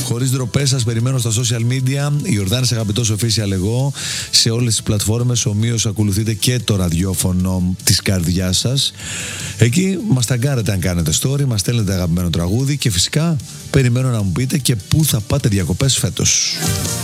Χωρίς ντροπές, σας περιμένω στα social media. Ιορδάνης Αγαπητός Official εγώ. Σε όλες τις πλατφόρμες ομοίως ακολουθείτε και το ραδιόφωνο της καρδιάς σας. Εκεί μας ταγκάρετε αν κάνετε story, μας στέλνετε αγαπημένο τραγούδι και φυσικά περιμένω να μου πείτε και πού θα πάτε διακοπές φέτος.